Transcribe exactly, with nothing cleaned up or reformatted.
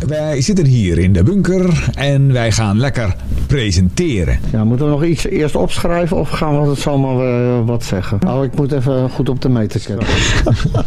wij zitten hier in de bunker en wij gaan lekker presenteren. Ja, moeten we nog iets eerst opschrijven of gaan we het zomaar uh, wat zeggen? Oh, ik moet even goed op de meter zetten.